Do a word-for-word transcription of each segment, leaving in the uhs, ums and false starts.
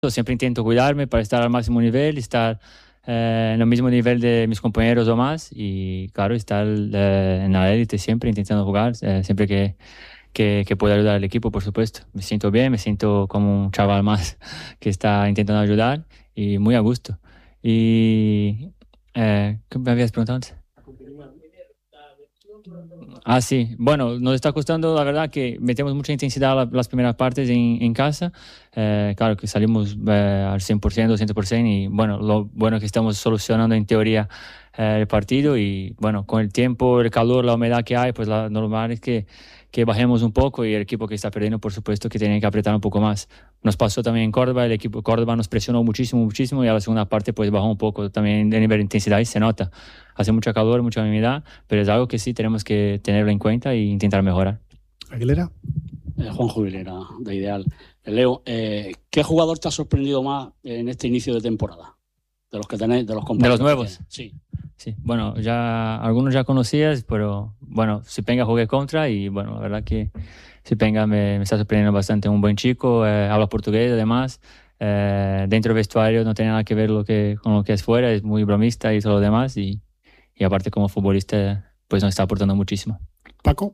Siempre intento cuidarme para estar al máximo nivel, estar eh, en el mismo nivel de mis compañeros o más y, claro, estar eh, en la élite siempre intentando jugar, eh, siempre que, que, que pueda ayudar al equipo, por supuesto. Me siento bien, me siento como un chaval más que está intentando ayudar y muy a gusto. Y eh, ¿qué me habías preguntado antes? Ah, sí. Bueno, nos está costando, la verdad, que metemos mucha intensidad la, las primeras partes en, en casa. Eh, claro que salimos eh, al cien por ciento, doscientos por ciento y, bueno, lo bueno es que estamos solucionando en teoría eh, el partido y, bueno, con el tiempo, el calor, la humedad que hay, pues lo normal es que, que bajemos un poco y el equipo que está perdiendo, por supuesto, que tiene que apretar un poco más. Nos pasó también en Córdoba, el equipo de Córdoba nos presionó muchísimo, muchísimo y a la segunda parte pues bajó un poco también de nivel de intensidad y se nota. Hace mucha calor, mucha humedad, pero es algo que sí tenemos que tenerlo en cuenta e intentar mejorar. ¿Aguilera? Eh, Juanjo Aguilera, de Ideal. Leo, eh, ¿qué jugador te ha sorprendido más en este inicio de temporada? De los que tenéis, de los compañeros. ¿De los nuevos? Sí. Sí, bueno, ya algunos ya conocías, pero bueno, Sipenga jugué contra y bueno, la verdad que Sipenga me, me está sorprendiendo bastante. Un buen chico, eh, habla portugués además, eh, dentro del vestuario no tiene nada que ver lo que, con lo que es fuera, es muy bromista y todo lo demás y, y aparte como futbolista pues nos está aportando muchísimo. Paco.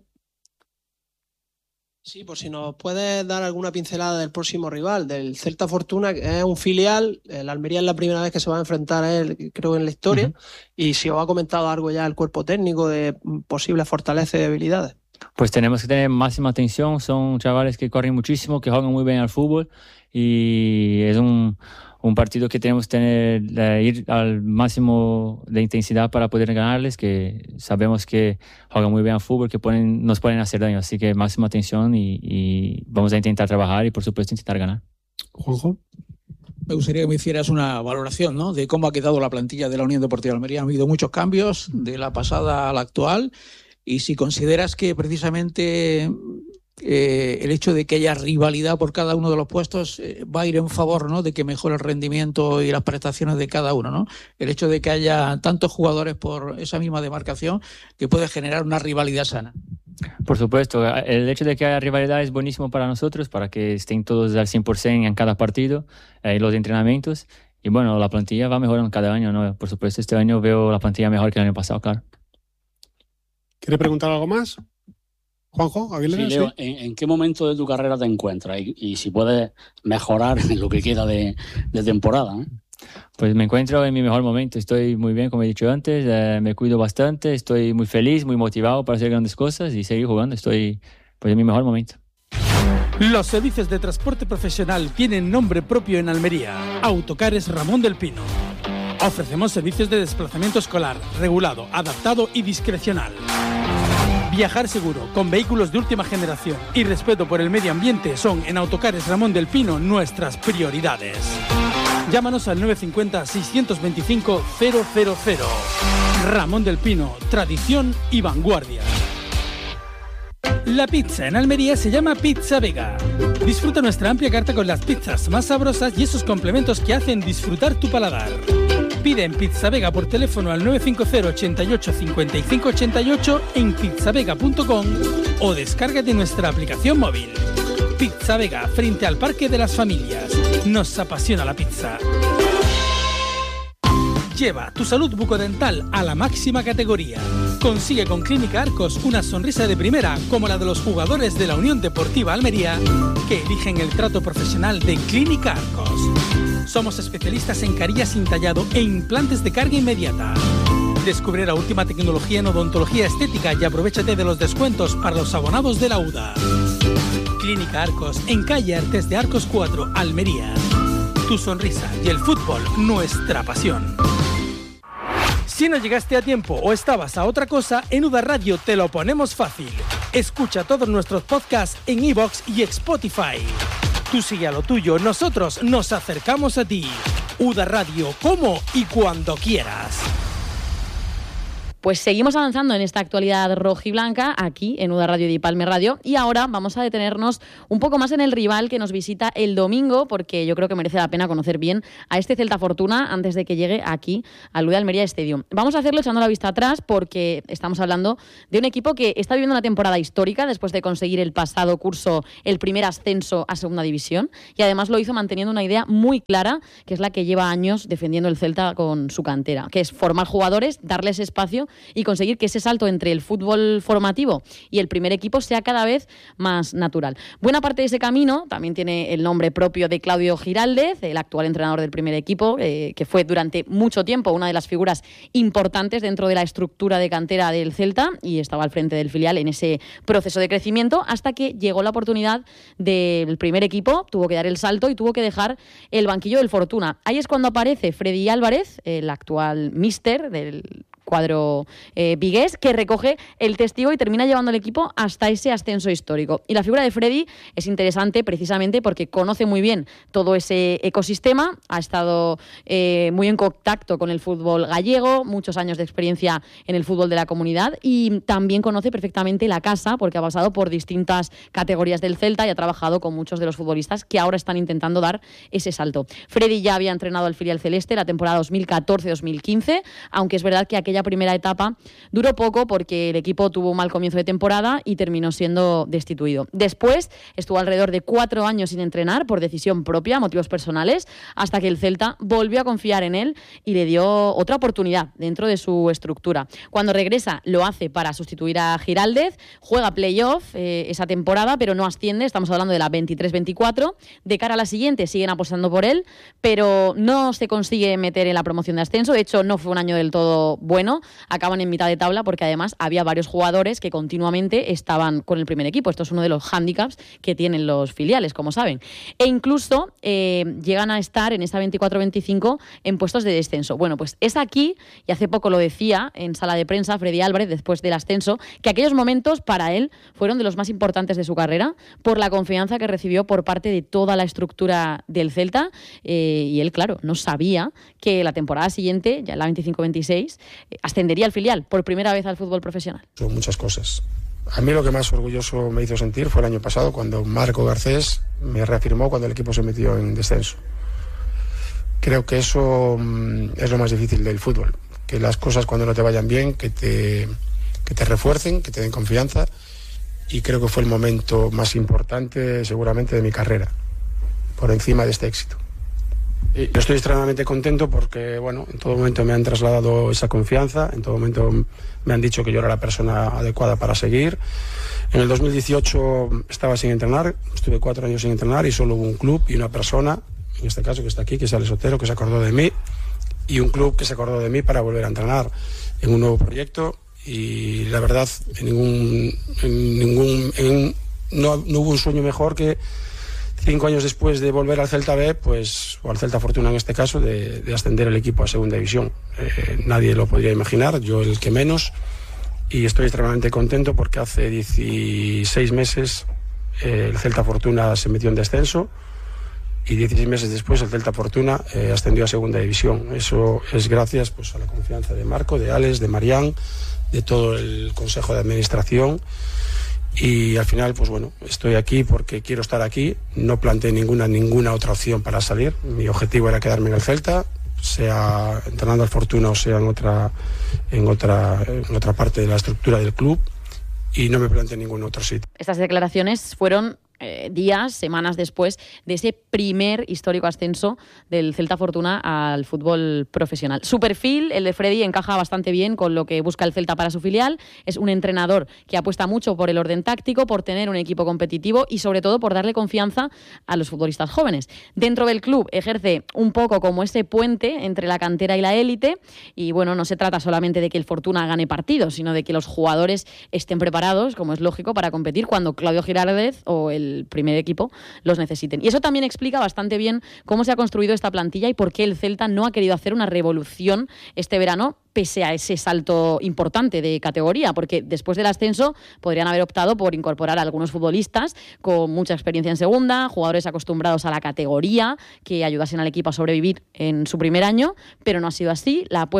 Sí, por si nos puedes dar alguna pincelada del próximo rival, del Celta Fortuna, que es un filial. El Almería es la primera vez que se va a enfrentar a él, creo, en la historia. Uh-huh. Y si os ha comentado algo ya el cuerpo técnico de posibles fortalezas y debilidades. Pues tenemos que tener máxima atención. Son chavales que corren muchísimo, que juegan muy bien al fútbol y es un, un partido que tenemos que tener, eh, ir al máximo de intensidad para poder ganarles, que sabemos que juegan muy bien al fútbol, que pueden, nos pueden hacer daño, así que máxima atención y, y vamos a intentar trabajar y por supuesto intentar ganar. Juanjo. Me gustaría que me hicieras una valoración, ¿no?, de cómo ha quedado la plantilla de la Unión Deportiva Almería. Ha habido muchos cambios de la pasada a la actual y si consideras que precisamente Eh, el hecho de que haya rivalidad por cada uno de los puestos eh, va a ir en favor, ¿no?, de que mejore el rendimiento y las prestaciones de cada uno, ¿no? El hecho de que haya tantos jugadores por esa misma demarcación que puede generar una rivalidad sana. Por supuesto, el hecho de que haya rivalidad es buenísimo para nosotros, para que estén todos al cien por ciento en cada partido, en eh, los entrenamientos y bueno, la plantilla va mejorando cada año, ¿no? Por supuesto, este año veo la plantilla mejor que el año pasado, claro. ¿Quiere preguntar algo más? Juanjo, Aguilera, sí, Leo, ¿sí? ¿en, ¿en qué momento de tu carrera te encuentras? Y, y si puedes mejorar en lo que queda de, de temporada, ¿eh? Pues me encuentro en mi mejor momento. Estoy muy bien, como he dicho antes, eh, me cuido bastante, estoy muy feliz, muy motivado para hacer grandes cosas y seguir jugando. Estoy pues en mi mejor momento. Los servicios de transporte profesional tienen nombre propio en Almería. Autocares Ramón del Pino. Ofrecemos servicios de desplazamiento escolar, regulado, adaptado y discrecional. Viajar seguro, con vehículos de última generación y respeto por el medio ambiente son en Autocares Ramón del Pino nuestras prioridades. Llámanos al nueve cinco cero, seis dos cinco, cero cero cero. Ramón del Pino, tradición y vanguardia. La pizza en Almería se llama Pizza Vega. Disfruta nuestra amplia carta con las pizzas más sabrosas y esos complementos que hacen disfrutar tu paladar. Pide en Pizza Vega por teléfono al nueve cinco cero, ochenta y ocho, cincuenta y cinco ochenta y ocho en pizzavega punto com o descárgate nuestra aplicación móvil. Pizza Vega, frente al Parque de las Familias. Nos apasiona la pizza. Lleva tu salud bucodental a la máxima categoría. Consigue con Clínica Arcos una sonrisa de primera como la de los jugadores de la Unión Deportiva Almería que eligen el trato profesional de Clínica Arcos. Somos especialistas en carillas sin tallado e implantes de carga inmediata. Descubre la última tecnología en odontología estética y aprovéchate de los descuentos para los abonados de la U D A. Clínica Arcos, en calle Artes de Arcos cuatro, Almería. Tu sonrisa y el fútbol, nuestra pasión. Si no llegaste a tiempo o estabas a otra cosa, en U D A Radio te lo ponemos fácil. Escucha todos nuestros podcasts en iVoox y Spotify. Tú sigue a lo tuyo, nosotros nos acercamos a ti. U D A Radio, como y cuando quieras. Pues seguimos avanzando en esta actualidad rojiblanca aquí en Uda Radio y Palme Radio, y ahora vamos a detenernos un poco más en el rival que nos visita el domingo, porque yo creo que merece la pena conocer bien a este Celta Fortuna antes de que llegue aquí al Uda Almería Stadium. Vamos a hacerlo echando la vista atrás porque estamos hablando de un equipo que está viviendo una temporada histórica después de conseguir el pasado curso el primer ascenso a Segunda División, y además lo hizo manteniendo una idea muy clara, que es la que lleva años defendiendo el Celta con su cantera, que es formar jugadores, darles espacio y conseguir que ese salto entre el fútbol formativo y el primer equipo sea cada vez más natural. Buena parte de ese camino también tiene el nombre propio de Claudio Giraldez, el actual entrenador del primer equipo, eh, que fue durante mucho tiempo una de las figuras importantes dentro de la estructura de cantera del Celta y estaba al frente del filial en ese proceso de crecimiento hasta que llegó la oportunidad del primer equipo, tuvo que dar el salto y tuvo que dejar el banquillo del Fortuna. Ahí es cuando aparece Freddy Álvarez, el actual míster del cuadro eh, vigués, que recoge el testigo y termina llevando al equipo hasta ese ascenso histórico. Y la figura de Freddy es interesante precisamente porque conoce muy bien todo ese ecosistema, ha estado eh, muy en contacto con el fútbol gallego, muchos años de experiencia en el fútbol de la comunidad, y también conoce perfectamente la casa porque ha pasado por distintas categorías del Celta y ha trabajado con muchos de los futbolistas que ahora están intentando dar ese salto. Freddy ya había entrenado al filial celeste la temporada dos mil catorce dos mil quince, aunque es verdad que aquella primera etapa duró poco porque el equipo tuvo un mal comienzo de temporada y terminó siendo destituido. Después estuvo alrededor de cuatro años sin entrenar por decisión propia, motivos personales, hasta que el Celta volvió a confiar en él y le dio otra oportunidad dentro de su estructura. Cuando regresa lo hace para sustituir a Giraldez, juega playoff eh, esa temporada, pero no asciende, estamos hablando de la veintitrés veinticuatro. De cara a la siguiente siguen apostando por él, pero no se consigue meter en la promoción de ascenso. De hecho, no fue un año del todo bueno. Acaban en mitad de tabla porque además había varios jugadores que continuamente estaban con el primer equipo. Esto es uno de los hándicaps que tienen los filiales, como saben. E incluso eh, llegan a estar en esta veinticuatro veinticinco en puestos de descenso. Bueno, pues es aquí, y hace poco lo decía en sala de prensa Freddy Álvarez después del ascenso, que aquellos momentos para él fueron de los más importantes de su carrera por la confianza que recibió por parte de toda la estructura del Celta, eh, y él, claro, no sabía que la temporada siguiente, ya la veinticinco veintiséis, ascendería al filial por primera vez al fútbol profesional. Son muchas cosas. A mí lo que más orgulloso me hizo sentir fue el año pasado cuando Marco Garcés me reafirmó cuando el equipo se metió en descenso. Creo que eso es lo más difícil del fútbol, que las cosas cuando no te vayan bien, que te, que te refuercen, que te den confianza, y creo que fue el momento más importante seguramente de mi carrera, por encima de este éxito. Yo estoy extremadamente contento porque, bueno, en todo momento me han trasladado esa confianza, en todo momento me han dicho que yo era la persona adecuada para seguir. En el dos mil dieciocho estaba sin entrenar, estuve cuatro años sin entrenar y solo hubo un club y una persona, en este caso que está aquí, que es Alex Otero, que se acordó de mí, y un club que se acordó de mí para volver a entrenar en un nuevo proyecto. Y la verdad, en ningún, en ningún, en, no, no hubo un sueño mejor que cinco años después de volver al Celta B, pues, o al Celta Fortuna en este caso, de, de ascender el equipo a Segunda División. Eh, nadie lo podría imaginar, yo el que menos, y estoy extremadamente contento porque hace dieciséis meses eh, el Celta Fortuna se metió en descenso y dieciséis meses después el Celta Fortuna eh, ascendió a Segunda División. Eso es gracias, pues, a la confianza de Marco, de Alex, de Marián, de todo el Consejo de Administración. Y al final, pues bueno, estoy aquí porque quiero estar aquí. No planteé ninguna, ninguna otra opción para salir. Mi objetivo era quedarme en el Celta, sea entrenando al Fortuna o sea en otra, en otra, en otra parte de la estructura del club. Y no me planteé ningún otro sitio. Estas declaraciones fueron eh, días, semanas después de ese primer histórico ascenso del Celta Fortuna al fútbol profesional. Su perfil, el de Freddy, encaja bastante bien con lo que busca el Celta para su filial. Es un entrenador que apuesta mucho por el orden táctico, por tener un equipo competitivo y sobre todo por darle confianza a los futbolistas jóvenes. Dentro del club ejerce un poco como ese puente entre la cantera y la élite, y bueno, no se trata solamente de que el Fortuna gane partidos, sino de que los jugadores estén preparados, como es lógico, para competir cuando Claudio Giraldez o el el primer equipo los necesiten. Y eso también explica bastante bien cómo se ha construido esta plantilla y por qué el Celta no ha querido hacer una revolución este verano pese a ese salto importante de categoría, porque después del ascenso podrían haber optado por incorporar a algunos futbolistas con mucha experiencia en segunda, jugadores acostumbrados a la categoría, que ayudasen al equipo a sobrevivir en su primer año, pero no ha sido así. La apuesta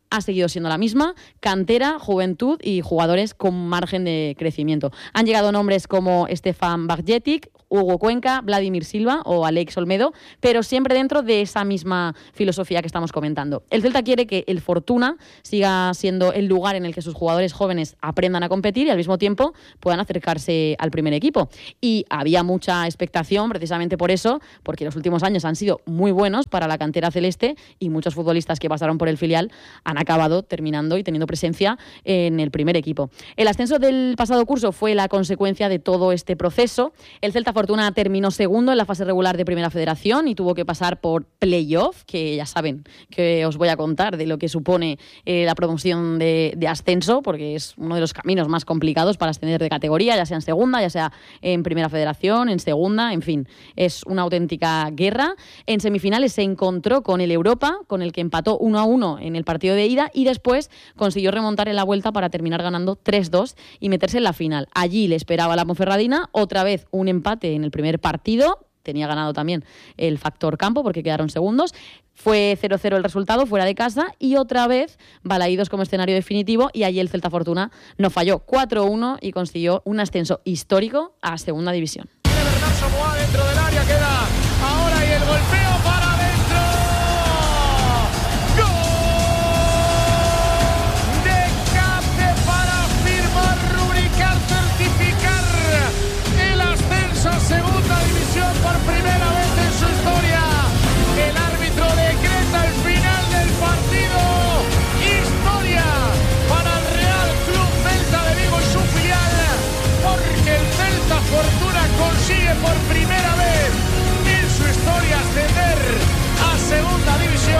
ha seguido siendo la misma, cantera, juventud y jugadores con margen de crecimiento. Han llegado nombres como Stefan Bajcetic, Hugo Cuenca, Vladimir Silva o Alex Olmedo, pero siempre dentro de esa misma filosofía que estamos comentando. El Celta quiere que el Fortuna siga siendo el lugar en el que sus jugadores jóvenes aprendan a competir y al mismo tiempo puedan acercarse al primer equipo. Y había mucha expectación precisamente por eso, porque los últimos años han sido muy buenos para la cantera celeste y muchos futbolistas que pasaron por el filial han acabado terminando y teniendo presencia en el primer equipo. El ascenso del pasado curso fue la consecuencia de todo este proceso. El Celta Fortuna terminó segundo en la fase regular de Primera Federación y tuvo que pasar por playoff, que ya saben que os voy a contar de lo que supone eh, la promoción de, de ascenso, porque es uno de los caminos más complicados para ascender de categoría, ya sea en segunda, ya sea en Primera Federación, en segunda, en fin, es una auténtica guerra. En semifinales se encontró con el Europa, con el que empató uno a uno en el partido de ida y después consiguió remontar en la vuelta para terminar ganando tres dos y meterse en la final. Allí le esperaba la Ponferradina, otra vez un empate en el primer partido, tenía ganado también el factor campo porque quedaron segundos. Fue cero cero el resultado fuera de casa y otra vez Balaídos como escenario definitivo y allí el Celta Fortuna no falló, cuatro uno y consiguió un ascenso histórico a segunda división. Dentro del área queda ahora y el golpeo para adentro. ¡Gol! De Capde para firmar, rubricar, certificar el ascenso a segunda división por primera vez en su historia. El árbitro decreta el final del partido. Historia para el Real Club Celta de Vigo y su filial, porque el Celta Fortuna consigue por primera vez en su historia ascender a segunda división.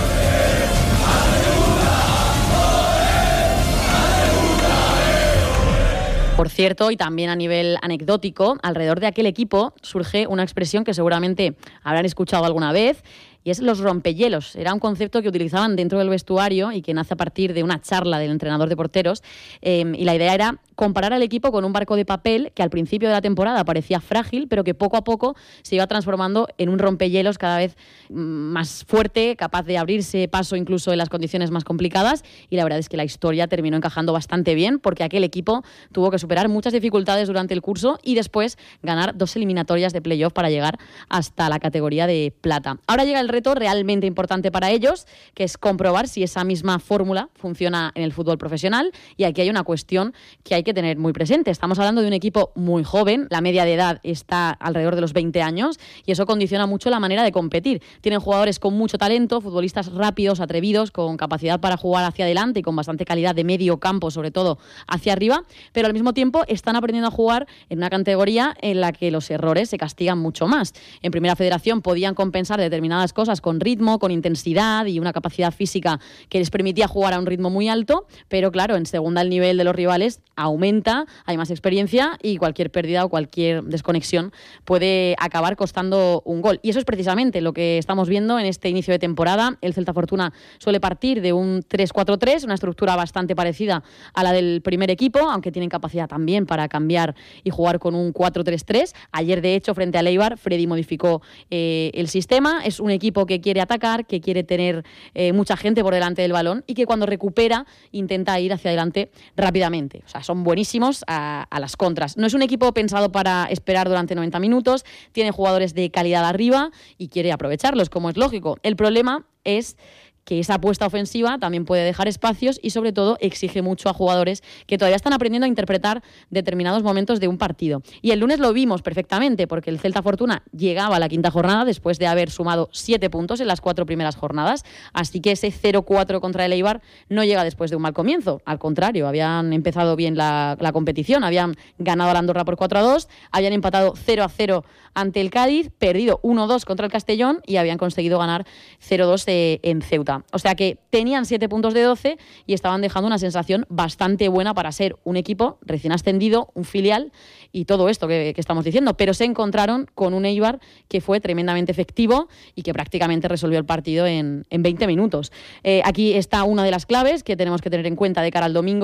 Por cierto, y también a nivel anecdótico, alrededor de aquel equipo surge una expresión que seguramente habrán escuchado alguna vez, y es los rompehielos. Era un concepto que utilizaban dentro del vestuario y que nace a partir de una charla del entrenador de porteros. Eh, y la idea era comparar al equipo con un barco de papel que al principio de la temporada parecía frágil, pero que poco a poco se iba transformando en un rompehielos cada vez más fuerte, capaz de abrirse paso incluso en las condiciones más complicadas. Y la verdad es que la historia terminó encajando bastante bien, porque aquel equipo tuvo que superar muchas dificultades durante el curso y después ganar dos eliminatorias de playoff para llegar hasta la categoría de plata. Ahora llega el reto realmente importante para ellos, que es comprobar si esa misma fórmula funciona en el fútbol profesional, y aquí hay una cuestión que hay que tener muy presente. Estamos hablando de un equipo muy joven, la media de edad está alrededor de los veinte años y eso condiciona mucho la manera de competir. Tienen jugadores con mucho talento, futbolistas rápidos, atrevidos, con capacidad para jugar hacia adelante y con bastante calidad de medio campo, sobre todo hacia arriba, pero al mismo tiempo están aprendiendo a jugar en una categoría en la que los errores se castigan mucho más. En Primera Federación podían compensar determinadas cosas con ritmo, con intensidad y una capacidad física que les permitía jugar a un ritmo muy alto, pero claro, en segunda el nivel de los rivales aumenta, hay más experiencia y cualquier pérdida o cualquier desconexión puede acabar costando un gol. Y eso es precisamente lo que estamos viendo en este inicio de temporada. El Celta Fortuna suele partir de un tres cuatro tres, una estructura bastante parecida a la del primer equipo, aunque tienen capacidad también para cambiar y jugar con un cuatro tres tres. Ayer, de hecho, frente al Eibar, Freddy modificó eh, el sistema. Es un equipo que quiere atacar, que quiere tener eh, mucha gente por delante del balón y que cuando recupera intenta ir hacia adelante rápidamente. O sea, son buenísimos a, a las contras. No es un equipo pensado para esperar durante noventa minutos, tiene jugadores de calidad arriba y quiere aprovecharlos, como es lógico. El problema es que esa apuesta ofensiva también puede dejar espacios y sobre todo exige mucho a jugadores que todavía están aprendiendo a interpretar determinados momentos de un partido. Y el lunes lo vimos perfectamente, porque el Celta Fortuna llegaba a la quinta jornada después de haber sumado siete puntos en las cuatro primeras jornadas, así que ese cero cuatro contra el Eibar no llega después de un mal comienzo. Al contrario, habían empezado bien la, la competición, habían ganado a Andorra por cuatro a dos, habían empatado cero a cero ante el Cádiz, perdido uno dos contra el Castellón y habían conseguido ganar cero dos eh, en Ceuta. O sea que tenían siete puntos de doce y estaban dejando una sensación bastante buena para ser un equipo recién ascendido, un filial y todo esto que, que estamos diciendo. Pero se encontraron con un Eibar que fue tremendamente efectivo y que prácticamente resolvió el partido en, en veinte minutos. Eh, aquí está una de las claves que tenemos que tener en cuenta de cara al domingo.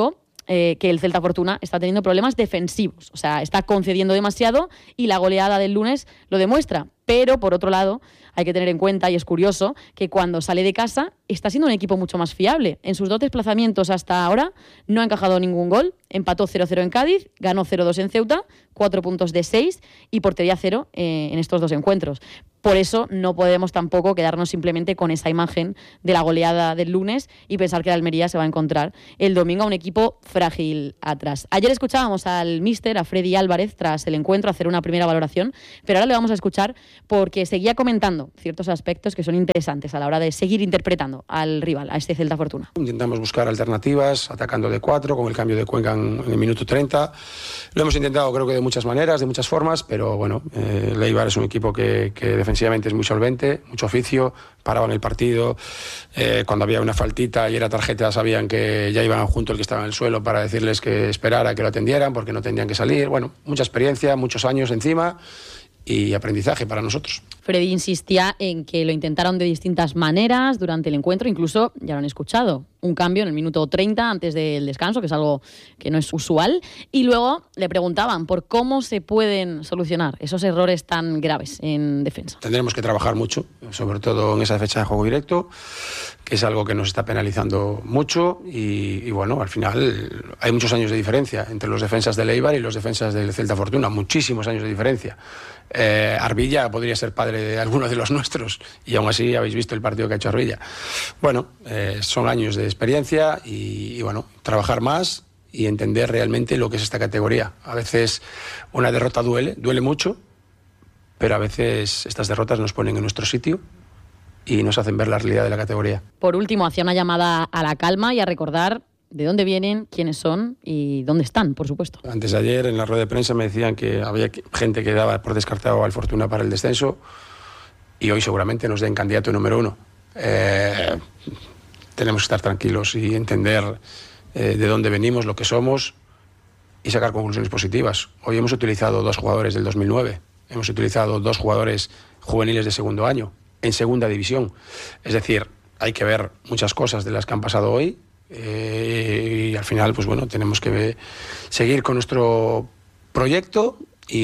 eh, que el Celta Fortuna está teniendo problemas defensivos. O sea, está concediendo demasiado y la goleada del lunes lo demuestra. Pero, por otro lado, hay que tener en cuenta, y es curioso, que cuando sale de casa está siendo un equipo mucho más fiable. En sus dos desplazamientos hasta ahora no ha encajado ningún gol, empató cero cero en Cádiz, ganó cero dos en Ceuta, cuatro puntos de seis y portería cero eh, en estos dos encuentros. Por eso no podemos tampoco quedarnos simplemente con esa imagen de la goleada del lunes y pensar que la Almería se va a encontrar el domingo a un equipo frágil atrás. Ayer escuchábamos al míster, a Freddy Álvarez, tras el encuentro hacer una primera valoración, pero ahora le vamos a escuchar porque seguía comentando ciertos aspectos que son interesantes a la hora de seguir interpretando al rival, a este Celta Fortuna. Intentamos buscar alternativas, atacando de cuatro, con el cambio de Cuenca en, en el minuto treinta. Lo hemos intentado creo que de muchas maneras, de muchas formas, pero bueno, eh, el Eibar es un equipo que, que defensivamente es muy solvente, mucho oficio, paraban el partido, eh, cuando había una faltita y era tarjeta sabían que ya iban junto el que estaba en el suelo para decirles que esperara, que lo atendieran porque no tendrían que salir. Bueno, mucha experiencia, muchos años encima y aprendizaje para nosotros. Freddy insistía en que lo intentaron de distintas maneras durante el encuentro, incluso, ya lo han escuchado, un cambio en el minuto treinta antes del descanso, que es algo que no es usual, y luego le preguntaban por cómo se pueden solucionar esos errores tan graves en defensa. Tendremos que trabajar mucho, sobre todo en esa fecha de juego directo, que es algo que nos está penalizando mucho y, y bueno, al final hay muchos años de diferencia entre los defensas del Eibar y los defensas del Celta Fortuna, muchísimos años de diferencia. Eh, Arbilla podría ser padre de alguno de los nuestros y aún así habéis visto el partido que ha hecho Arbilla. Bueno, eh, son años de experiencia y, y bueno, trabajar más y entender realmente lo que es esta categoría. A veces una derrota duele, duele mucho, pero a veces estas derrotas nos ponen en nuestro sitio y nos hacen ver la realidad de la categoría. Por último, hacía una llamada a la calma y a recordar de dónde vienen, quiénes son y dónde están, por supuesto. Antes de ayer, en la rueda de prensa, me decían que había gente que daba por descartado al Fortuna para el descenso y hoy seguramente nos den candidato número uno. Eh, tenemos que estar tranquilos y entender eh, de dónde venimos, lo que somos y sacar conclusiones positivas. Hoy hemos utilizado dos jugadores del dos mil nueve, hemos utilizado dos jugadores juveniles de segundo año, en segunda división. Es decir, hay que ver muchas cosas de las que han pasado hoy. Eh, y al final, pues bueno, tenemos que seguir con nuestro proyecto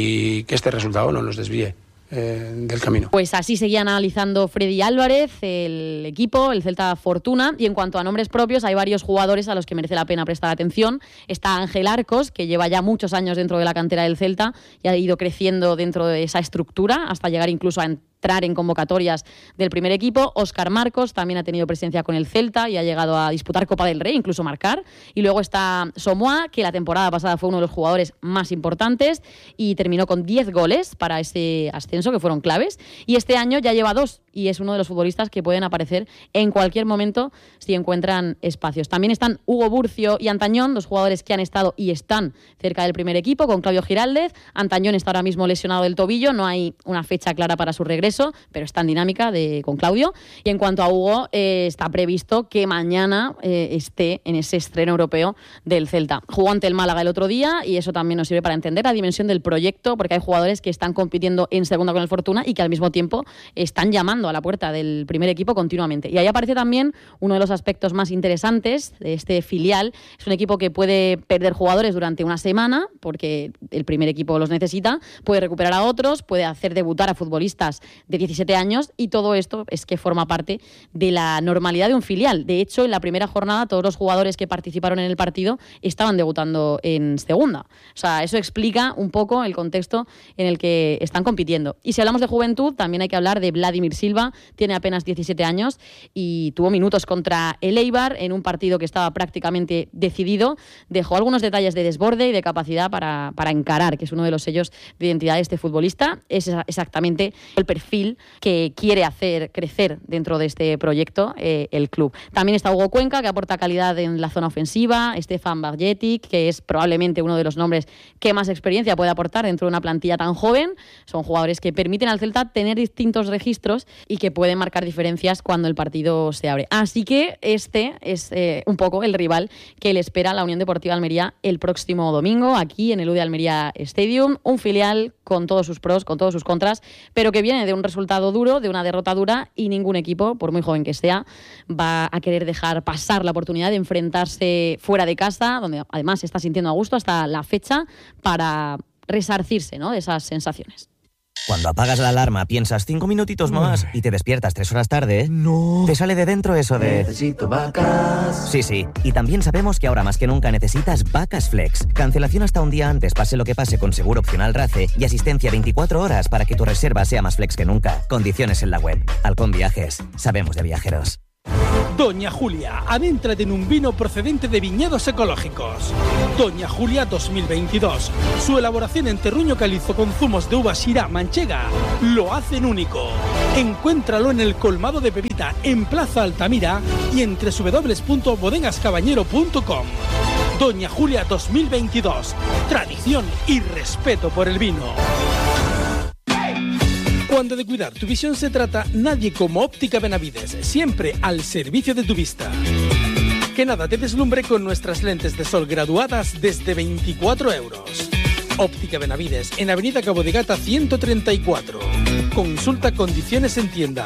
y que este resultado no nos desvíe eh, del camino. Pues así seguía analizando Freddy Álvarez, el equipo, el Celta Fortuna, y en cuanto a nombres propios, hay varios jugadores a los que merece la pena prestar atención. Está Ángel Arcos, que lleva ya muchos años dentro de la cantera del Celta y ha ido creciendo dentro de esa estructura hasta llegar incluso a entrar en convocatorias del primer equipo. Óscar Marcos también ha tenido presencia con el Celta y ha llegado a disputar Copa del Rey, incluso marcar. Y luego está Somoa, que la temporada pasada fue uno de los jugadores más importantes y terminó con diez goles para ese ascenso, que fueron claves. Y este año ya lleva dos y es uno de los futbolistas que pueden aparecer en cualquier momento si encuentran espacios. También están Hugo Burcio y Antañón, dos jugadores que han estado y están cerca del primer equipo, con Claudio Giraldez. Antañón está ahora mismo lesionado del tobillo, no hay una fecha clara para su regreso, pero está en dinámica de, con Claudio. Y en cuanto a Hugo, eh, está previsto que mañana eh, esté en ese estreno europeo del Celta. Jugó ante el Málaga el otro día y eso también nos sirve para entender la dimensión del proyecto, porque hay jugadores que están compitiendo en segunda con el Fortuna y que al mismo tiempo están llamando a la puerta del primer equipo continuamente. Y ahí aparece también uno de los aspectos más interesantes de este filial. Es un equipo que puede perder jugadores durante una semana, porque el primer equipo los necesita, puede recuperar a otros, puede hacer debutar a futbolistas de diecisiete años, y todo esto es que forma parte de la normalidad de un filial. De hecho, en la primera jornada todos los jugadores que participaron en el partido estaban debutando en segunda. O sea, eso explica un poco el contexto en el que están compitiendo. Y si hablamos de juventud, también hay que hablar de Vladimir Silva. Tiene apenas diecisiete años y tuvo minutos contra el Eibar en un partido que estaba prácticamente decidido. Dejó algunos detalles de desborde y de capacidad para, para encarar, que es uno de los sellos de identidad de este futbolista. Es exactamente el perfil que quiere hacer crecer dentro de este proyecto eh, el club. También está Hugo Cuenca, que aporta calidad en la zona ofensiva. Stefan Barjetic, que es probablemente uno de los nombres que más experiencia puede aportar dentro de una plantilla tan joven. Son jugadores que permiten al Celta tener distintos registros y que pueden marcar diferencias cuando el partido se abre. Así que este es eh, un poco el rival que le espera a la Unión Deportiva Almería el próximo domingo, aquí en el U D Almería Stadium. Un filial con todos sus pros, con todos sus contras, pero que viene de una un resultado duro, de una derrota dura, y ningún equipo, por muy joven que sea, va a querer dejar pasar la oportunidad de enfrentarse fuera de casa, donde además se está sintiendo a gusto hasta la fecha, para resarcirse, ¿no?, de esas sensaciones. Cuando apagas la alarma piensas cinco minutitos más y te despiertas tres horas tarde, no. Te sale de dentro eso de... Necesito vacas. Sí, sí. Y también sabemos que ahora más que nunca necesitas Vacas Flex. Cancelación hasta un día antes, pase lo que pase, con seguro opcional RACE y asistencia veinticuatro horas para que tu reserva sea más flex que nunca. Condiciones en la web. Halcón Viajes. Sabemos de viajeros. Doña Julia, adéntrate en un vino procedente de viñedos ecológicos. Doña Julia dos mil veintidós. Su elaboración en terruño calizo con zumos de uva Syrah manchega lo hacen único. Encuéntralo en el colmado de Pepita en Plaza Altamira y en doble u doble u doble u punto bodegas cabañero punto com. Doña Julia dos mil veintidós. Tradición y respeto por el vino. Cuando de cuidar tu visión se trata, nadie como Óptica Benavides, siempre al servicio de tu vista. Que nada te deslumbre con nuestras lentes de sol graduadas desde veinticuatro euros. Óptica Benavides, en Avenida Cabo de Gata ciento treinta y cuatro. Consulta condiciones en tienda.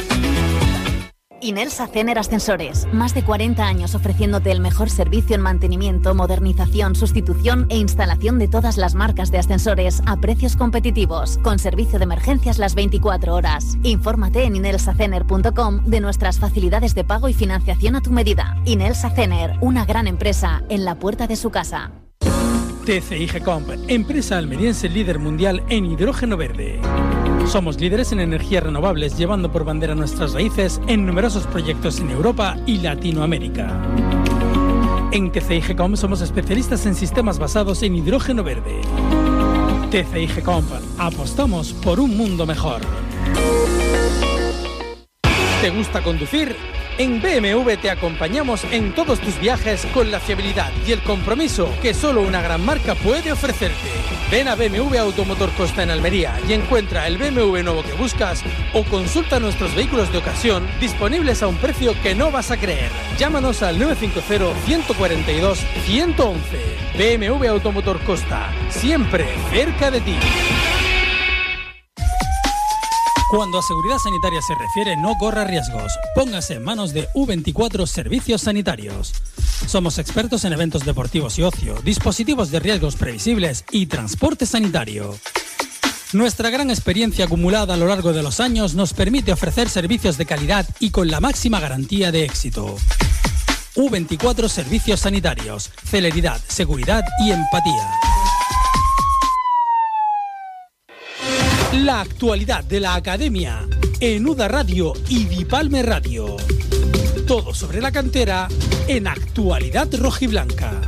Inelsa Cener Ascensores, más de cuarenta años ofreciéndote el mejor servicio en mantenimiento, modernización, sustitución e instalación de todas las marcas de ascensores a precios competitivos, con servicio de emergencias las veinticuatro horas. Infórmate en inelsa cener punto com de nuestras facilidades de pago y financiación a tu medida. Inelsa Cener, una gran empresa en la puerta de su casa. T C I G-Comp, empresa almeriense líder mundial en hidrógeno verde. Somos líderes en energías renovables, llevando por bandera nuestras raíces en numerosos proyectos en Europa y Latinoamérica. En T C I G-Comp somos especialistas en sistemas basados en hidrógeno verde. T C I G-Comp, apostamos por un mundo mejor. ¿Te gusta conducir? En B M W te acompañamos en todos tus viajes con la fiabilidad y el compromiso que solo una gran marca puede ofrecerte. Ven a B M W Automotor Costa en Almería y encuentra el B M W nuevo que buscas, o consulta nuestros vehículos de ocasión disponibles a un precio que no vas a creer. Llámanos al nueve cinco cero, uno cuatro dos, uno uno uno. B M W Automotor Costa, siempre cerca de ti. Cuando a seguridad sanitaria se refiere, no corra riesgos. Póngase en manos de U veinticuatro Servicios Sanitarios. Somos expertos en eventos deportivos y ocio, dispositivos de riesgos previsibles y transporte sanitario. Nuestra gran experiencia acumulada a lo largo de los años nos permite ofrecer servicios de calidad y con la máxima garantía de éxito. U veinticuatro Servicios Sanitarios. Celeridad, seguridad y empatía. La actualidad de la academia en U D A Radio y Dipalme Radio. Todo sobre la cantera en Actualidad Rojiblanca.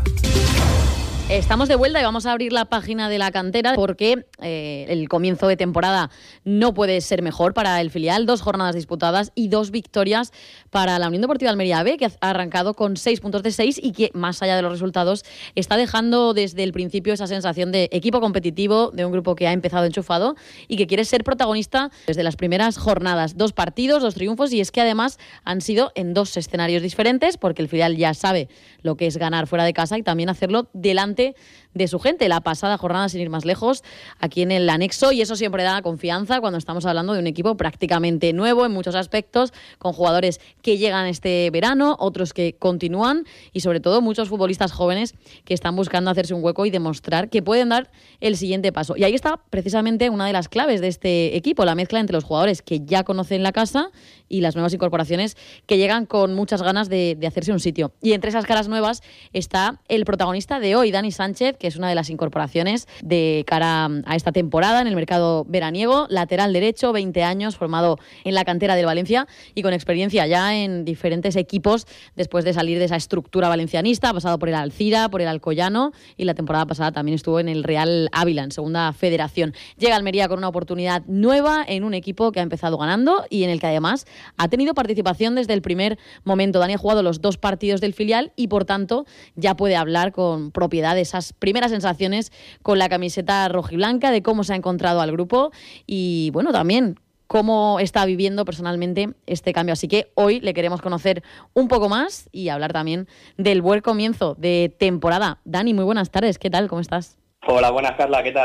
Estamos de vuelta y vamos a abrir la página de la cantera porque eh, el comienzo de temporada no puede ser mejor para el filial. Dos jornadas disputadas y dos victorias para la Unión Deportiva Almería B, que ha arrancado con seis puntos de seis y que, más allá de los resultados, está dejando desde el principio esa sensación de equipo competitivo, de un grupo que ha empezado enchufado y que quiere ser protagonista desde las primeras jornadas. Dos partidos, dos triunfos, y es que además han sido en dos escenarios diferentes, porque el filial ya sabe lo que es ganar fuera de casa y también hacerlo delante de su gente. La pasada jornada, sin ir más lejos, aquí en el anexo, y eso siempre da confianza cuando estamos hablando de un equipo prácticamente nuevo en muchos aspectos, con jugadores que llegan este verano, otros que continúan y sobre todo muchos futbolistas jóvenes que están buscando hacerse un hueco y demostrar que pueden dar el siguiente paso. Y ahí está precisamente una de las claves de este equipo, la mezcla entre los jugadores que ya conocen la casa y las nuevas incorporaciones que llegan con muchas ganas de, de hacerse un sitio. Y entre esas caras nuevas está el protagonista de hoy, Dani Sánchez, que es una de las incorporaciones de cara a esta temporada en el mercado veraniego, lateral derecho, veinte años, formado en la cantera del Valencia y con experiencia ya en diferentes equipos después de salir de esa estructura valencianista. Ha pasado por el Alcira, por el Alcoyano y la temporada pasada también estuvo en el Real Ávila, en Segunda Federación. Llega a Almería con una oportunidad nueva en un equipo que ha empezado ganando y en el que además ha tenido participación desde el primer momento. Dani ha jugado los dos partidos del filial y por tanto ya puede hablar con propiedad de esas primeras sensaciones con la camiseta rojiblanca, de cómo se ha encontrado al grupo y bueno, también cómo está viviendo personalmente este cambio. Así que hoy le queremos conocer un poco más y hablar también del buen comienzo de temporada. Dani, muy buenas tardes, ¿qué tal? ¿Cómo estás? Hola, buenas, Carla, ¿qué tal?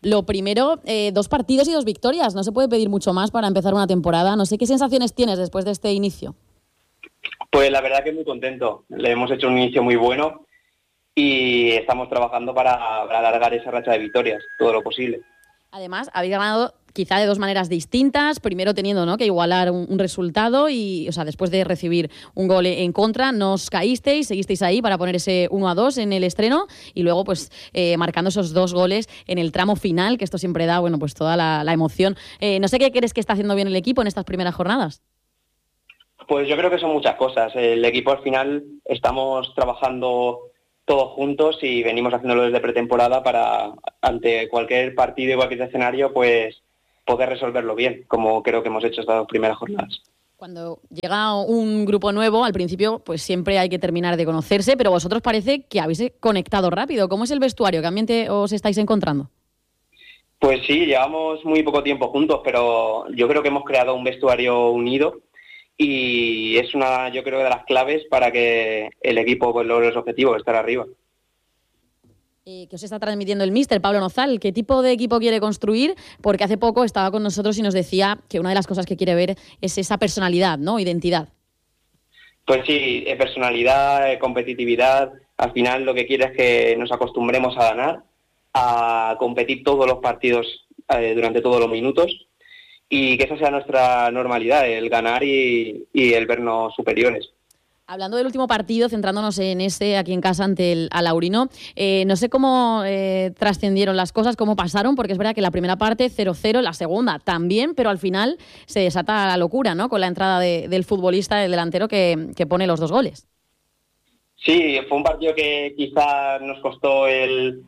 Lo primero, eh, dos partidos y dos victorias. No se puede pedir mucho más para empezar una temporada. No sé qué sensaciones tienes después de este inicio. Pues la verdad que muy contento. Le hemos hecho un inicio muy bueno y estamos trabajando para, para alargar esa racha de victorias, todo lo posible. Además, habéis ganado quizá de dos maneras distintas. Primero teniendo, ¿no?, que igualar un, un resultado y, o sea, después de recibir un gol en contra, no os caísteis, seguisteis ahí para poner ese uno a dos en el estreno y luego, pues, eh, marcando esos dos goles en el tramo final, que esto siempre da, bueno, pues toda la, la emoción. Eh, no sé qué crees que está haciendo bien el equipo en estas primeras jornadas. Pues yo creo que son muchas cosas. El equipo al final estamos trabajando todos juntos y venimos haciéndolo desde pretemporada para, ante cualquier partido y cualquier escenario, pues poder resolverlo bien, como creo que hemos hecho estas dos primeras jornadas. Cuando llega un grupo nuevo, al principio pues siempre hay que terminar de conocerse, pero vosotros parece que habéis conectado rápido. ¿Cómo es el vestuario? ¿Qué ambiente os estáis encontrando? Pues sí, llevamos muy poco tiempo juntos, pero yo creo que hemos creado un vestuario unido y es una, yo creo, de las claves para que el equipo pues, logre los objetivos, estar arriba. Eh, ¿Qué os está transmitiendo el míster, Pablo Nozal? ¿Qué tipo de equipo quiere construir? Porque hace poco estaba con nosotros y nos decía que una de las cosas que quiere ver es esa personalidad, ¿no? Identidad. Pues sí, personalidad, competitividad. Al final lo que quiere es que nos acostumbremos a ganar, a competir todos los partidos eh, durante todos los minutos y que esa sea nuestra normalidad, el ganar y, y el vernos superiores. Hablando del último partido, centrándonos en ese aquí en casa ante el Alaurino, eh, no sé cómo eh, trascendieron las cosas, cómo pasaron, porque es verdad que la primera parte cero cero, la segunda también, pero al final se desata la locura, ¿no?, con la entrada de, del futbolista, el delantero que, que pone los dos goles. Sí, fue un partido que quizá nos costó el,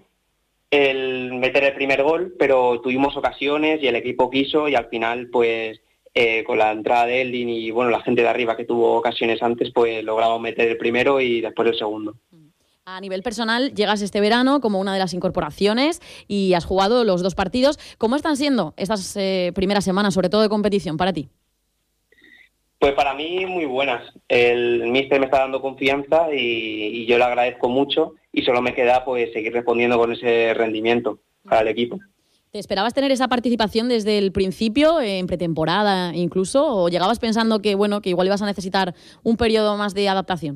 el meter el primer gol, pero tuvimos ocasiones y el equipo quiso y al final, pues, eh, con la entrada de Eldin y bueno la gente de arriba que tuvo ocasiones antes, pues logramos meter el primero y después el segundo. A nivel personal, llegas este verano como una de las incorporaciones y has jugado los dos partidos. ¿Cómo están siendo estas eh, primeras semanas, sobre todo de competición, para ti? Pues para mí muy buenas. El míster me está dando confianza y, y yo le agradezco mucho y solo me queda pues seguir respondiendo con ese rendimiento para el equipo. ¿Te esperabas tener esa participación desde el principio, en pretemporada incluso, o llegabas pensando que bueno que igual ibas a necesitar un periodo más de adaptación?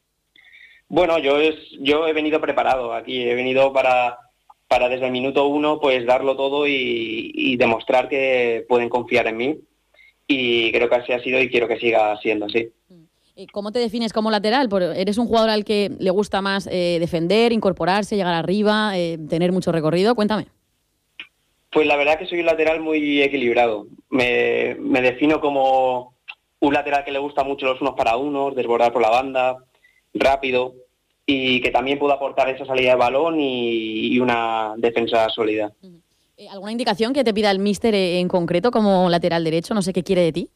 Bueno, yo es, yo he venido preparado aquí, he venido para, para desde el minuto uno pues darlo todo y, y demostrar que pueden confiar en mí y creo que así ha sido y quiero que siga siendo así. ¿Cómo te defines como lateral? ¿Eres un jugador al que le gusta más eh, defender, incorporarse, llegar arriba, eh, tener mucho recorrido? Cuéntame. Pues la verdad que soy un lateral muy equilibrado. Me, me defino como un lateral que le gusta mucho los unos para unos, desbordar por la banda, rápido y que también pueda aportar esa salida de balón y, y una defensa sólida. ¿Alguna indicación que te pida el míster en concreto como lateral derecho? No sé qué quiere de ti.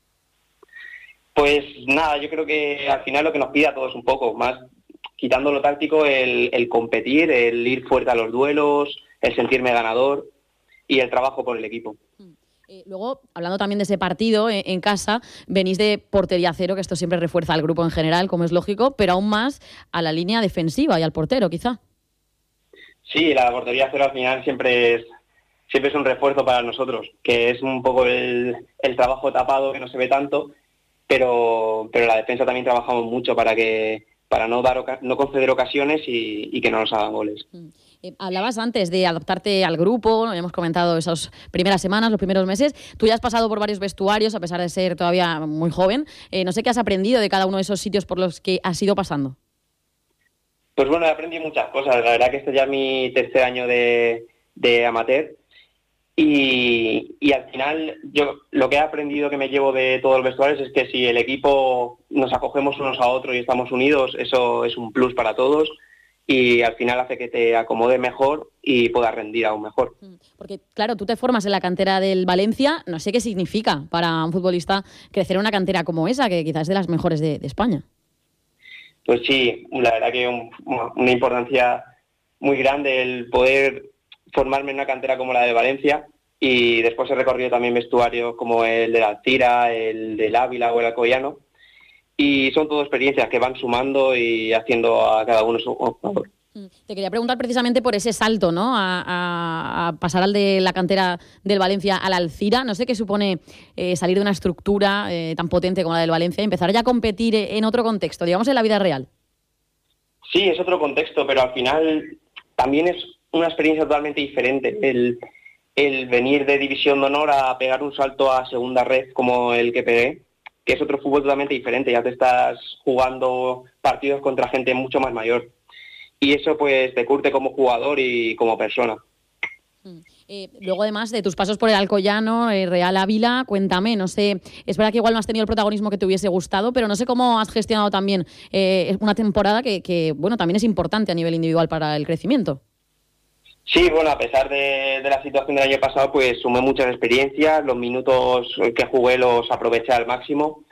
Pues nada, yo creo que al final lo que nos pide a todos un poco, más quitando lo táctico, el, el competir, el ir fuerte a los duelos, el sentirme ganador y el trabajo por el equipo. Eh, luego, hablando también de ese partido eh, en casa, venís de portería cero, que esto siempre refuerza al grupo en general, como es lógico, pero aún más a la línea defensiva y al portero, quizá. Sí, la portería cero al final siempre es siempre es un refuerzo para nosotros, que es un poco el, el trabajo tapado que no se ve tanto, pero pero la defensa también trabajamos mucho para que para no dar no conceder ocasiones y, y que no nos hagan goles. Mm. Eh, hablabas antes de adaptarte al grupo, ¿no? Hemos comentado esas primeras semanas, los primeros meses. Tú ya has pasado por varios vestuarios, a pesar de ser todavía muy joven. Eh, no sé qué has aprendido de cada uno de esos sitios por los que has ido pasando. Pues bueno, he aprendido muchas cosas. La verdad que este ya es mi tercer año de, de amateur. Y, y al final, yo lo que he aprendido que me llevo de todos los vestuarios es que si el equipo nos acogemos unos a otros y estamos unidos, eso es un plus para todos. Y al final hace que te acomode mejor y puedas rendir aún mejor. Porque, claro, tú te formas en la cantera del Valencia, no sé qué significa para un futbolista crecer en una cantera como esa, que quizás es de las mejores de, de España. Pues sí, la verdad que un, una importancia muy grande el poder formarme en una cantera como la de Valencia y después he recorrido también vestuarios como el de la Alcira, el del Ávila o el Alcoyano. Y son todas experiencias que van sumando y haciendo a cada uno su jugador. Te quería preguntar precisamente por ese salto, ¿no? A, a, a pasar al de la cantera del Valencia al Alcira. No sé qué supone eh, salir de una estructura eh, tan potente como la del Valencia y empezar ya a competir en otro contexto, digamos en la vida real. Sí, es otro contexto, pero al final también es una experiencia totalmente diferente. El, el venir de División de Honor a pegar un salto a segunda red como el que pegué, que es otro fútbol totalmente diferente. Ya te estás jugando partidos contra gente mucho más mayor. Y eso pues te curte como jugador y como persona. Eh, luego, además de tus pasos por el Alcoyano, el Real Ávila, cuéntame, no sé, es verdad que igual no has tenido el protagonismo que te hubiese gustado, pero no sé cómo has gestionado también eh, una temporada que, que, bueno, también es importante a nivel individual para el crecimiento. Sí, bueno, a pesar de, de la situación del año pasado, pues sumé muchas experiencias, los minutos que jugué los aproveché al máximo.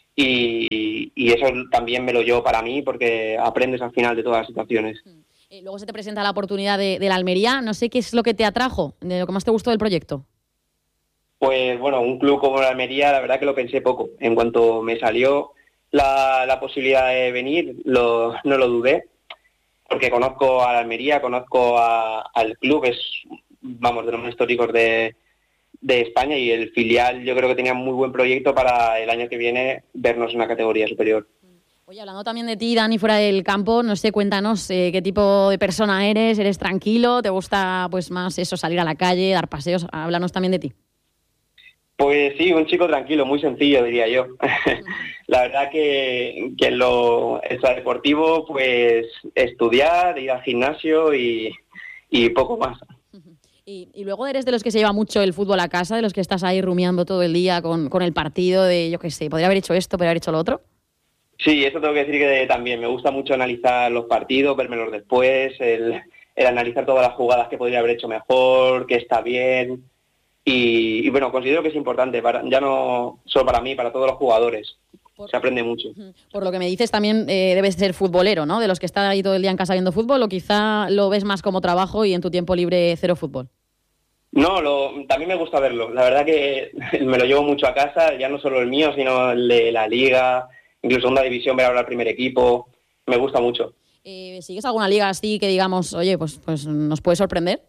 Y, y eso también me lo llevo para mí porque aprendes al final de todas las situaciones. Eh, luego se te presenta la oportunidad de, de la Almería. No sé qué es lo que te atrajo, de lo que más te gustó del proyecto. Pues bueno, un club como la Almería, la verdad que lo pensé poco. En cuanto me salió la, la posibilidad de venir, lo, no lo dudé. Porque conozco a la Almería, conozco a, al club, es, vamos, de los más históricos de... de España, y el filial yo creo que tenía muy buen proyecto para el año que viene vernos en una categoría superior. Oye, hablando también de ti, Dani, fuera del campo, no sé, cuéntanos eh, qué tipo de persona eres, ¿eres tranquilo? ¿Te gusta pues más eso, salir a la calle, dar paseos? Háblanos también de ti. Pues sí, un chico tranquilo, muy sencillo diría yo. La verdad que, que en lo extradeportivo, pues estudiar, ir al gimnasio y, y poco más. Y, y luego eres de los que se lleva mucho el fútbol a casa, de los que estás ahí rumiando todo el día con, con el partido, de yo qué sé, podría haber hecho esto, podría haber hecho lo otro. Sí, eso tengo que decir que también me gusta mucho analizar los partidos, vérmelos después, el, el analizar todas las jugadas que podría haber hecho mejor, que está bien. Y, y bueno, considero que es importante, para, ya no solo para mí, para todos los jugadores. Por, se aprende mucho. Por lo que me dices, también eh, debes ser futbolero, ¿no? De los que están ahí todo el día en casa viendo fútbol, o quizá lo ves más como trabajo y en tu tiempo libre cero fútbol. No, lo, también me gusta verlo. La verdad que me lo llevo mucho a casa, ya no solo el mío, sino el de la Liga, incluso segunda división, ver ahora el primer equipo. Me gusta mucho. Eh, ¿Sigues alguna liga así que digamos, oye, pues, pues nos puede sorprender?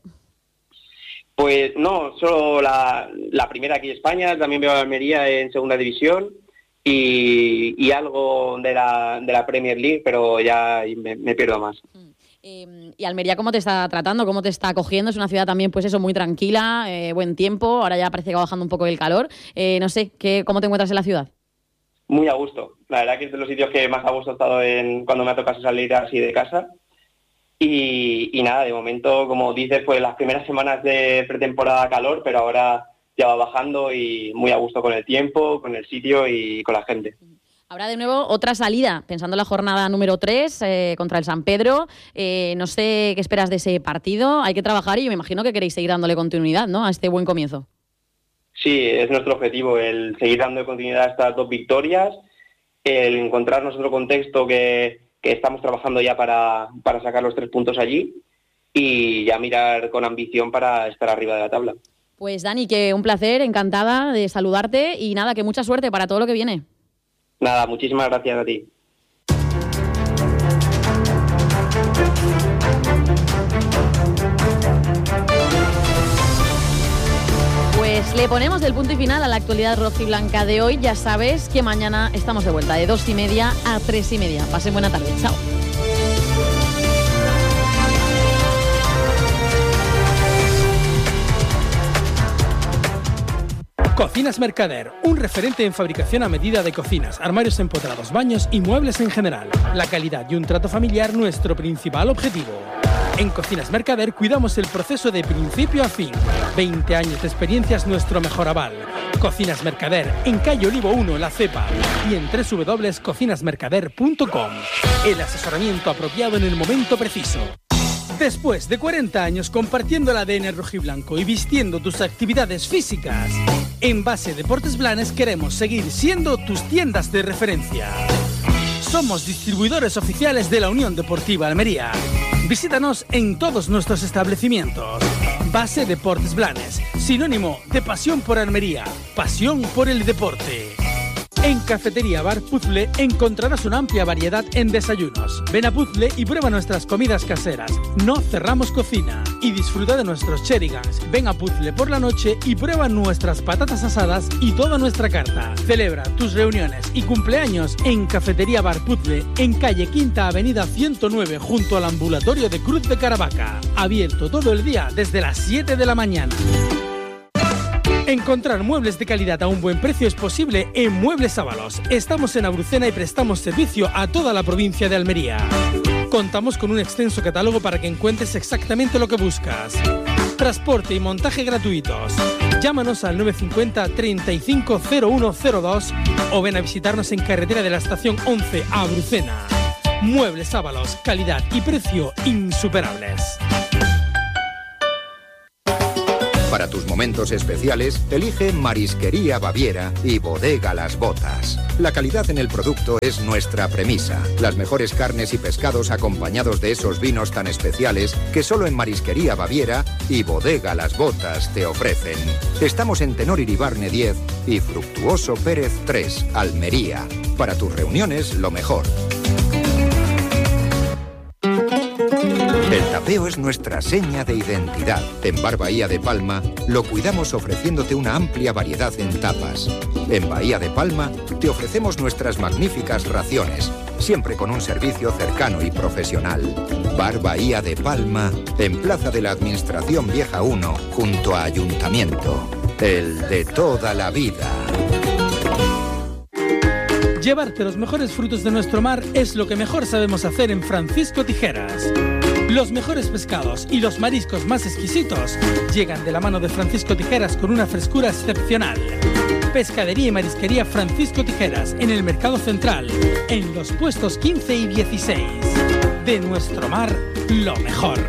Pues no, solo la, la primera aquí en España, también veo a Almería en segunda división y, y algo de la, de la Premier League, pero ya me, me pierdo más. Eh, ¿Y Almería cómo te está tratando? ¿Cómo te está acogiendo? Es una ciudad también, pues eso, muy tranquila, eh, buen tiempo, ahora ya parece que va bajando un poco el calor. Eh, no sé, ¿qué, ¿cómo te encuentras en la ciudad? Muy a gusto. La verdad que es de los sitios que más a gusto he estado en, cuando me ha tocado salir así de casa. Y, y nada, de momento, como dices, pues las primeras semanas de pretemporada calor, pero ahora ya va bajando y muy a gusto con el tiempo, con el sitio y con la gente. Habrá de nuevo otra salida, pensando en la jornada número tres eh, contra el San Pedro. Eh, no sé qué esperas de ese partido. Hay que trabajar y me imagino que queréis seguir dándole continuidad, ¿no?, a este buen comienzo. Sí, es nuestro objetivo, el seguir dando continuidad a estas dos victorias, el encontrarnos otro contexto que, que estamos trabajando ya para, para sacar los tres puntos allí y ya mirar con ambición para estar arriba de la tabla. Pues Dani, que un placer, encantada de saludarte y nada, que mucha suerte para todo lo que viene. Nada, muchísimas gracias a ti. Pues le ponemos el punto y final a la actualidad rojiblanca de hoy. Ya sabes que mañana estamos de vuelta de dos y media a tres y media. Pasen buena tarde. Chao. Cocinas Mercader, un referente en fabricación a medida de cocinas, armarios empotrados, baños y muebles en general. La calidad y un trato familiar nuestro principal objetivo. En Cocinas Mercader cuidamos el proceso de principio a fin. veinte años de experiencia es nuestro mejor aval. Cocinas Mercader, en calle Olivo uno, La Cepa, y en doble u doble u doble u punto cocinas mercader punto com. El asesoramiento apropiado en el momento preciso. Después de cuarenta años compartiendo el A D N rojiblanco y vistiendo tus actividades físicas, en Base Deportes Blanes queremos seguir siendo tus tiendas de referencia. Somos distribuidores oficiales de la Unión Deportiva Almería. Visítanos en todos nuestros establecimientos. Base Deportes Blanes, sinónimo de pasión por Almería, pasión por el deporte. En Cafetería Bar Puzzle encontrarás una amplia variedad en desayunos. Ven a Puzzle y prueba nuestras comidas caseras. No cerramos cocina. Y disfruta de nuestros cherigans. Ven a Puzzle por la noche y prueba nuestras patatas asadas y toda nuestra carta. Celebra tus reuniones y cumpleaños en Cafetería Bar Puzzle, en calle Quinta Avenida ciento nueve, junto al ambulatorio de Cruz de Caravaca. Abierto todo el día desde las siete de la mañana. Encontrar muebles de calidad a un buen precio es posible en Muebles Ábalos. Estamos en Abrucena y prestamos servicio a toda la provincia de Almería. Contamos con un extenso catálogo para que encuentres exactamente lo que buscas. Transporte y montaje gratuitos. Llámanos al nueve cinco cero, treinta y cinco, cero uno cero dos o ven a visitarnos en carretera de la estación once a Abrucena. Muebles Ábalos, calidad y precio insuperables. Para tus momentos especiales, elige Marisquería Baviera y Bodega Las Botas. La calidad en el producto es nuestra premisa. Las mejores carnes y pescados acompañados de esos vinos tan especiales que solo en Marisquería Baviera y Bodega Las Botas te ofrecen. Estamos en Tenor Iribarne diez y Fructuoso Pérez tres, Almería. Para tus reuniones, lo mejor. El tapeo es nuestra seña de identidad. En Bar Bahía de Palma lo cuidamos ofreciéndote una amplia variedad en tapas. En Bahía de Palma te ofrecemos nuestras magníficas raciones, siempre con un servicio cercano y profesional. Bar Bahía de Palma, en Plaza de la Administración Vieja uno, junto a Ayuntamiento. El de toda la vida. Llevarte los mejores frutos de nuestro mar es lo que mejor sabemos hacer en Francisco Tijeras. Los mejores pescados y los mariscos más exquisitos llegan de la mano de Francisco Tijeras con una frescura excepcional. Pescadería y marisquería Francisco Tijeras en el Mercado Central, en los puestos quince y dieciséis. De nuestro mar, lo mejor.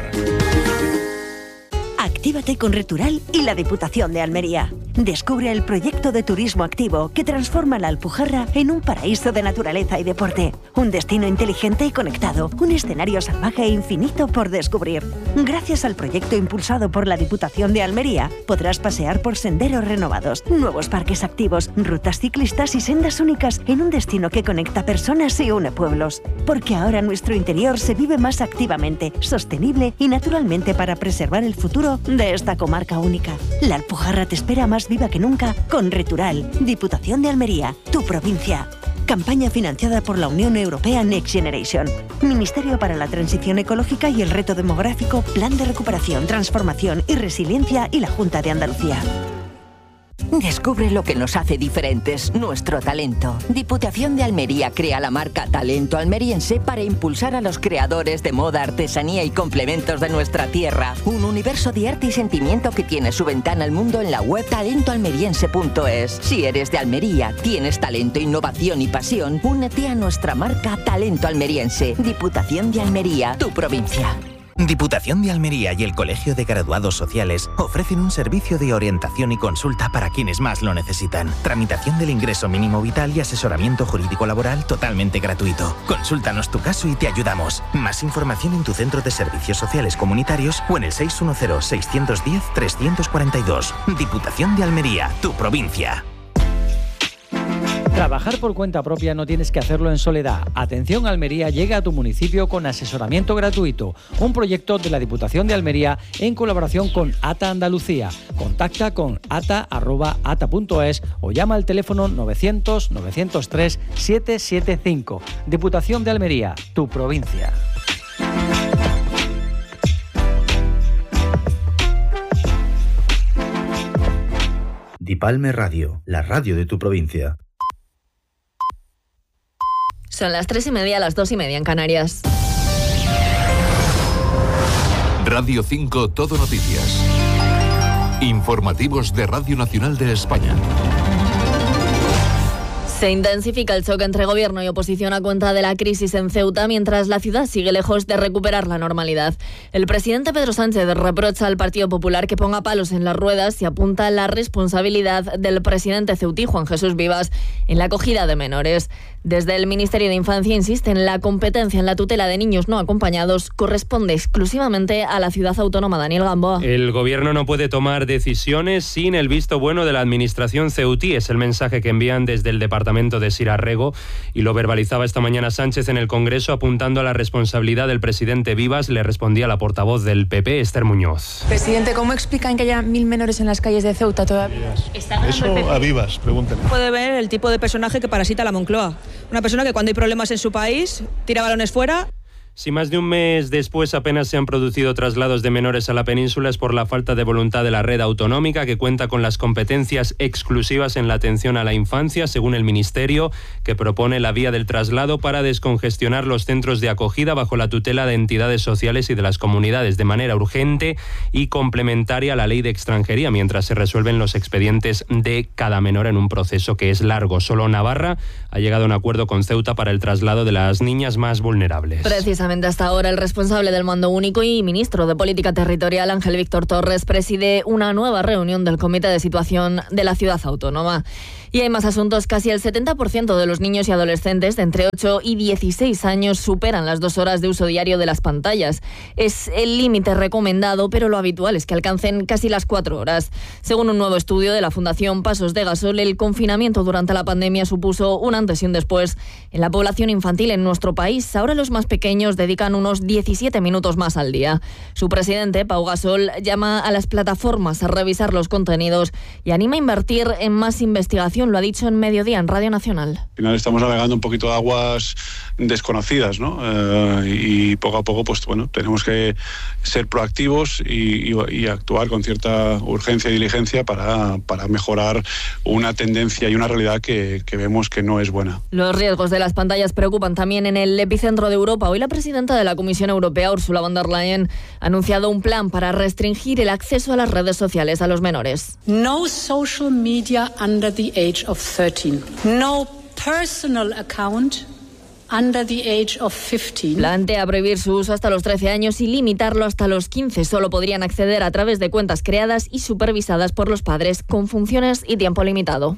Actívate con Retural y la Diputación de Almería. Descubre el proyecto de turismo activo que transforma la Alpujarra en un paraíso de naturaleza y deporte. Un destino inteligente y conectado. Un escenario salvaje e infinito por descubrir. Gracias al proyecto impulsado por la Diputación de Almería, podrás pasear por senderos renovados, nuevos parques activos, rutas ciclistas y sendas únicas en un destino que conecta personas y une pueblos. Porque ahora nuestro interior se vive más activamente, sostenible y naturalmente para preservar el futuro de esta comarca única. La Alpujarra te espera más viva que nunca con Retural, Diputación de Almería, tu provincia. Campaña financiada por la Unión Europea Next Generation. Ministerio para la Transición Ecológica y el Reto Demográfico, Plan de Recuperación, Transformación y Resiliencia y la Junta de Andalucía. Descubre lo que nos hace diferentes, nuestro talento. Diputación de Almería crea la marca Talento Almeriense para impulsar a los creadores de moda, artesanía y complementos de nuestra tierra. Un universo de arte y sentimiento que tiene su ventana al mundo en la web talento almeriense punto es. Si eres de Almería, tienes talento, innovación y pasión, únete a nuestra marca Talento Almeriense. Diputación de Almería, tu provincia. Diputación de Almería y el Colegio de Graduados Sociales ofrecen un servicio de orientación y consulta para quienes más lo necesitan. Tramitación del ingreso mínimo vital y asesoramiento jurídico laboral totalmente gratuito. Consúltanos tu caso y te ayudamos. Más información en tu centro de servicios sociales comunitarios o en el seis uno cero, seis uno cero, tres cuatro dos. Diputación de Almería, tu provincia. Trabajar por cuenta propia no tienes que hacerlo en soledad. Atención Almería llega a tu municipio con asesoramiento gratuito. Un proyecto de la Diputación de Almería en colaboración con ATA Andalucía. Contacta con ata arroba ata punto es o llama al teléfono novecientos, novecientos tres, siete siete cinco. Diputación de Almería, tu provincia. Dipalme Radio, la radio de tu provincia. Son las tres y media, las dos y media en Canarias. Radio cinco Todo Noticias. Informativos de Radio Nacional de España. Se intensifica el choque entre gobierno y oposición a cuenta de la crisis en Ceuta, mientras la ciudad sigue lejos de recuperar la normalidad. El presidente Pedro Sánchez reprocha al Partido Popular que ponga palos en las ruedas y apunta la responsabilidad del presidente ceutí, Juan Jesús Vivas, en la acogida de menores. Desde el Ministerio de Infancia insisten, la competencia en la tutela de niños no acompañados corresponde exclusivamente a la ciudad autónoma. Daniel Gamboa. El gobierno no puede tomar decisiones sin el visto bueno de la administración ceutí. Es el mensaje que envían desde el departamento de Sirarrego y lo verbalizaba esta mañana Sánchez en el Congreso, apuntando a la responsabilidad del presidente Vivas. Le respondía la portavoz del P P, Esther Muñoz. Presidente, ¿cómo explican que haya mil menores en las calles de Ceuta todavía? Eso a Vivas, pregúntale. Puede ver el tipo de personaje que parasita la Moncloa. Una persona que cuando hay problemas en su país tira balones fuera. Si más de un mes después apenas se han producido traslados de menores a la península es por la falta de voluntad de la red autonómica, que cuenta con las competencias exclusivas en la atención a la infancia, según el Ministerio, que propone la vía del traslado para descongestionar los centros de acogida bajo la tutela de entidades sociales y de las comunidades de manera urgente y complementaria a la ley de extranjería, mientras se resuelven los expedientes de cada menor en un proceso que es largo. Solo Navarra ha llegado a un acuerdo con Ceuta para el traslado de las niñas más vulnerables. Precisamente hasta ahora el responsable del Mando Único y ministro de Política Territorial, Ángel Víctor Torres, preside una nueva reunión del Comité de Situación de la Ciudad Autónoma. Y hay más asuntos. Casi el setenta por ciento de los niños y adolescentes de entre ocho y dieciséis años superan las dos horas de uso diario de las pantallas. Es el límite recomendado, pero lo habitual es que alcancen casi las cuatro horas. Según un nuevo estudio de la Fundación Pasos de Gasol, el confinamiento durante la pandemia supuso un antes y un después en la población infantil en nuestro país. Ahora los más pequeños dedican unos diecisiete minutos más al día. Su presidente, Pau Gasol, llama a las plataformas a revisar los contenidos y anima a invertir en más investigación. Lo ha dicho en Mediodía, en Radio Nacional. Al final estamos navegando un poquito de aguas desconocidas, ¿no? Eh, y poco a poco, pues bueno, tenemos que ser proactivos y, y, y actuar con cierta urgencia y diligencia para, para mejorar una tendencia y una realidad que, que vemos que no es buena. Los riesgos de las pantallas preocupan también en el epicentro de Europa. Hoy la presidenta de la Comisión Europea, Ursula von der Leyen, ha anunciado un plan para restringir el acceso a las redes sociales a los menores. No social media under the age of thirteen. No personal account under the age of fifteen. Plantea prohibir su uso hasta los trece años y limitarlo hasta los quince. Solo podrían acceder a través de cuentas creadas y supervisadas por los padres con funciones y tiempo limitado.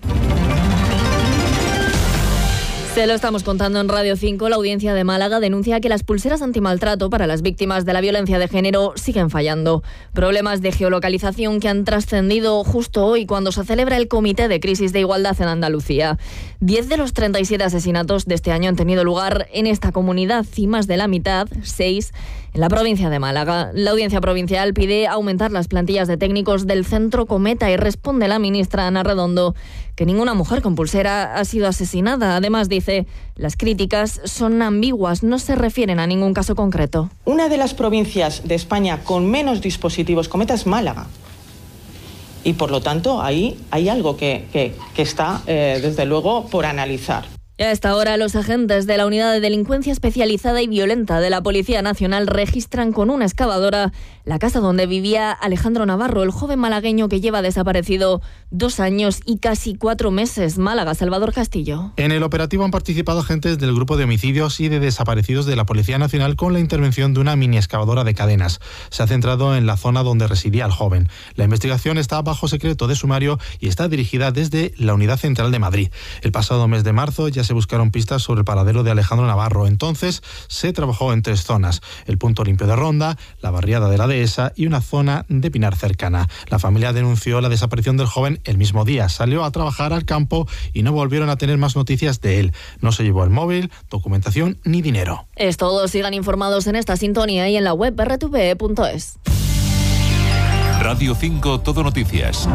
Se lo estamos contando en Radio cinco. La audiencia de Málaga denuncia que las pulseras antimaltrato para las víctimas de la violencia de género siguen fallando. Problemas de geolocalización que han trascendido justo hoy cuando se celebra el Comité de Crisis de Igualdad en Andalucía. Diez de los treinta y siete asesinatos de este año han tenido lugar en esta comunidad y más de la mitad, seis, en la provincia de Málaga. La audiencia provincial pide aumentar las plantillas de técnicos del Centro Cometa y responde la ministra Ana Redondo que ninguna mujer con pulsera ha sido asesinada. Además, dice, las críticas son ambiguas, no se refieren a ningún caso concreto. Una de las provincias de España con menos dispositivos Cometa es Málaga. Y por lo tanto, ahí hay algo que, que, que está, eh, desde luego, por analizar. Y a esta hora, los agentes de la Unidad de Delincuencia Especializada y Violenta de la Policía Nacional registran con una excavadora la casa donde vivía Alejandro Navarro, el joven malagueño que lleva desaparecido dos años y casi cuatro meses. Málaga, Salvador Castillo. En el operativo han participado agentes del Grupo de Homicidios y de Desaparecidos de la Policía Nacional con la intervención de una mini excavadora de cadenas. Se ha centrado en la zona donde residía el joven. La investigación está bajo secreto de sumario y está dirigida desde la Unidad Central de Madrid. El pasado mes de marzo ya se buscaron pistas sobre el paradero de Alejandro Navarro. Entonces se trabajó en tres zonas: el punto limpio de Ronda, la barriada de la Dehesa y una zona de Pinar cercana. La familia denunció la desaparición del joven el mismo día. Salió a trabajar al campo y no volvieron a tener más noticias de él. No se llevó el móvil, documentación ni dinero. Es todo. Sigan informados en esta sintonía y en la web erre te ve punto es. Radio cinco Todo Noticias.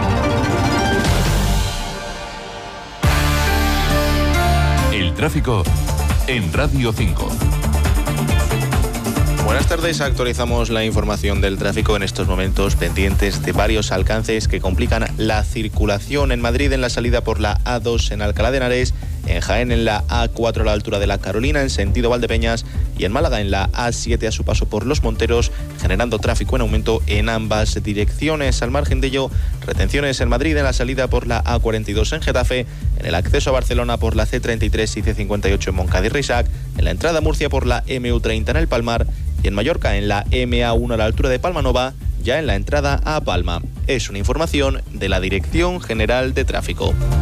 El tráfico en Radio cinco. Buenas tardes, actualizamos la información del tráfico en estos momentos pendientes de varios alcances que complican la circulación en Madrid en la salida por la A dos en Alcalá de Henares, en Jaén en la A cuatro a la altura de la Carolina en sentido Valdepeñas y en Málaga en la A siete a su paso por Los Monteros, generando tráfico en aumento en ambas direcciones. Al margen de ello, retenciones en Madrid en la salida por la A cuarenta y dos en Getafe, en el acceso a Barcelona por la C treinta y tres y C cincuenta y ocho en Moncada y Reixac, en la entrada a Murcia por la eme u treinta en el Palmar y en Mallorca en la eme a uno a la altura de Palmanova, ya en la entrada a Palma. Es una información de la Dirección General de Tráfico.